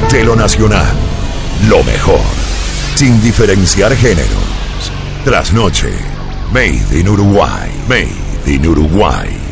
De lo nacional, lo mejor, sin diferenciar géneros. Trasnoche, Made in Uruguay. Made in Uruguay.